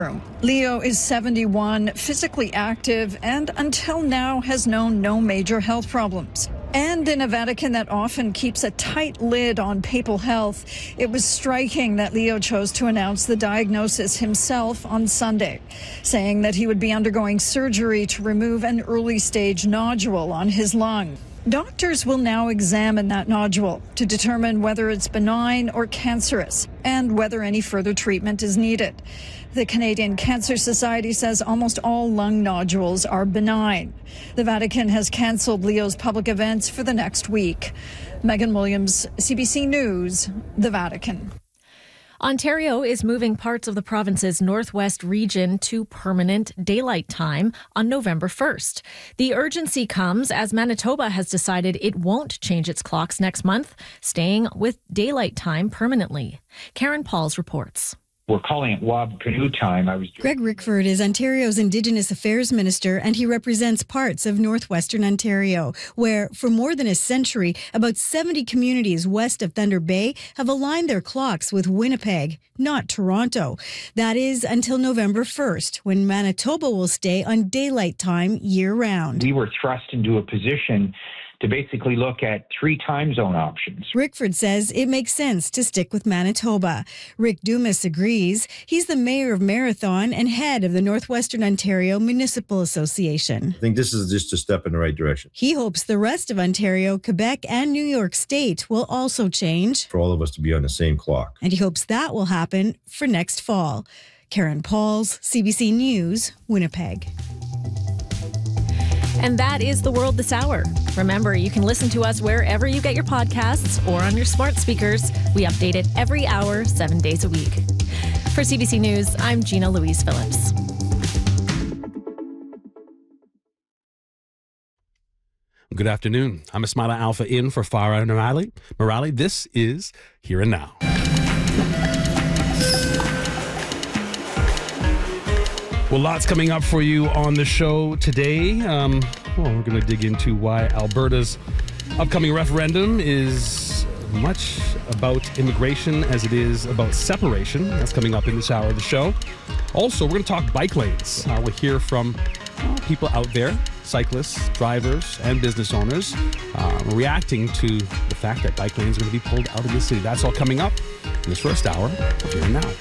Leo is 71, physically active, and until now has known no major health problems. And in a Vatican that often keeps a tight lid on papal health, it was striking that Leo chose to announce the diagnosis himself on Sunday, saying that he would be undergoing surgery to remove an early-stage nodule on his lung. Doctors will now examine that nodule to determine whether it's benign or cancerous and whether any further treatment is needed. The Canadian Cancer Society says almost all lung nodules are benign. The Vatican has canceled Leo's public events for the next week. Megan Williams, CBC News, the Vatican. Ontario is moving parts of the province's northwest region to permanent daylight time on November 1st. The urgency comes as Manitoba has decided it won't change its clocks next month, staying with daylight time permanently. Karen Pauls reports. We're calling it WAB Canoe Time. Greg Rickford is Ontario's Indigenous Affairs Minister, and he represents parts of northwestern Ontario, where for more than a century, about 70 communities west of Thunder Bay have aligned their clocks with Winnipeg, not Toronto. That is until November 1st, when Manitoba will stay on daylight time year-round. We were thrust into a position to basically look at 3 time zone options. Rickford says it makes sense to stick with Manitoba. Rick Dumas agrees. He's the mayor of Marathon and head of the Northwestern Ontario Municipal Association. I think this is just a step in the right direction. He hopes the rest of Ontario, Quebec, and New York State will also change. For all of us to be on the same clock. And he hopes that will happen for next fall. Karen Pauls, CBC News, Winnipeg. And that is The World This Hour. Remember, you can listen to us wherever you get your podcasts or on your smart speakers. We update it every hour, 7 days a week. For CBC News, I'm Gina Louise Phillips. Good afternoon. I'm Ismaila Alpha in for Farah Morali. This is Here and Now. Well, lots coming up for you on the show today. We're going to dig into why Alberta's upcoming referendum is much about immigration as it is about separation. That's coming up in this hour of the show. Also, we're going to talk bike lanes. We'll hear from people out there, cyclists, drivers, and business owners, reacting to the fact that bike lanes are going to be pulled out of the city. That's all coming up in this first hour of Here and Now.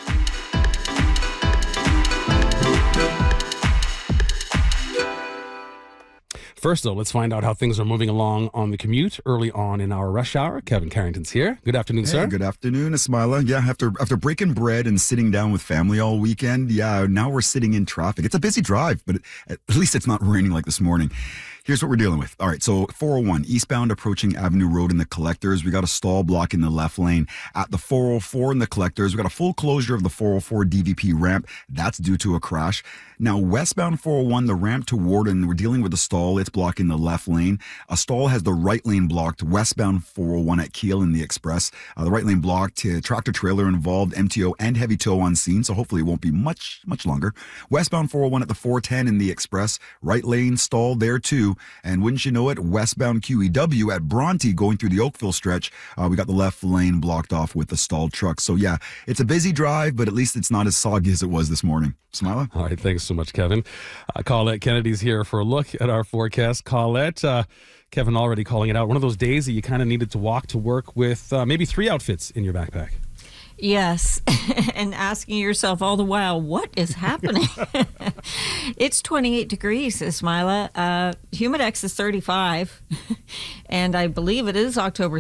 First, though, let's find out how things are moving along on the commute early on in our rush hour. Kevin Carrington's here. Good afternoon, sir. Good afternoon, Ismaila. Yeah, after breaking bread and sitting down with family all weekend, now we're sitting in traffic. It's a busy drive, but at least it's not raining like this morning. Here's what we're dealing with. All right, so 401 eastbound approaching Avenue Road in the Collectors. We got a stall blocking the left lane at the 404 in the Collectors. We got a full closure of the 404 DVP ramp. That's due to a crash. Now, westbound 401, the ramp to Warden, we're dealing with a stall. It's blocking the left lane. A stall has the right lane blocked westbound 401 at Keele in the Express. The right lane blocked, tractor trailer involved, MTO and heavy tow on scene, so hopefully it won't be much longer. Westbound 401 at the 410 in the Express. Right lane stalled there too. And wouldn't you know it, westbound QEW at Bronte going through the Oakville stretch, we got the left lane blocked off with the stalled truck. So yeah, it's a busy drive, but at least it's not as soggy as it was this morning. Ismaila? All right, thanks so much, Kevin. Colette Kennedy's here for a look at our forecast. Colette, Kevin already calling it out. One of those days that you kind of needed to walk to work with maybe 3 outfits in your backpack. Yes, and asking yourself all the while, what is happening? It's 28 degrees, Ismaila. Humidex is 35, and I believe it is October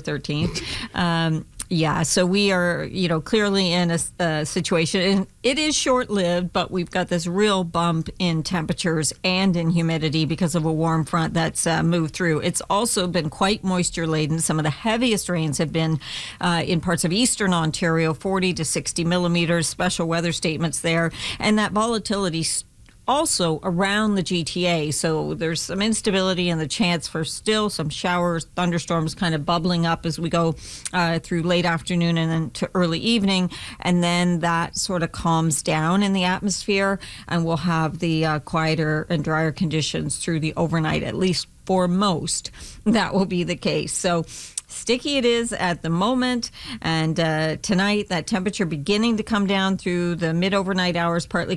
13th. Yeah, so we are, clearly in a situation, and it is short-lived, but we've got this real bump in temperatures and in humidity because of a warm front that's moved through. It's also been quite moisture-laden. Some of the heaviest rains have been in parts of eastern Ontario, 40 to 60 millimeters, special weather statements there, and that volatility also around the GTA. So there's some instability and the chance for still some showers, thunderstorms kind of bubbling up as we go through late afternoon and then to early evening. And then that sort of calms down in the atmosphere, and we'll have the quieter and drier conditions through the overnight, at least for most. That will be the case. So Sticky it is at the moment, and tonight that temperature beginning to come down through the mid-overnight hours, partly